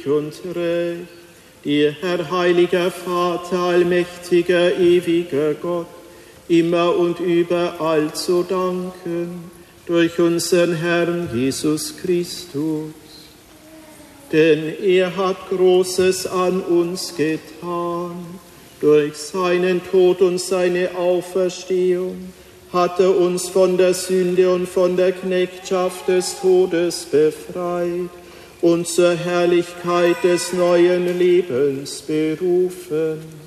würdig und recht, dir, Herr, heiliger Vater, allmächtiger, ewiger Gott, immer und überall zu danken, durch unseren Herrn Jesus Christus. Denn er hat Großes an uns getan. Durch seinen Tod und seine Auferstehung hat er uns von der Sünde und von der Knechtschaft des Todes befreit und zur Herrlichkeit des neuen Lebens berufen.